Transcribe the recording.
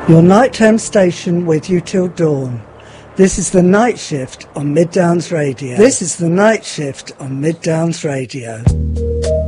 Your nighttime station with you till dawn. This is the night shift on Mid Downs Radio. This is the night shift on Mid Downs Radio.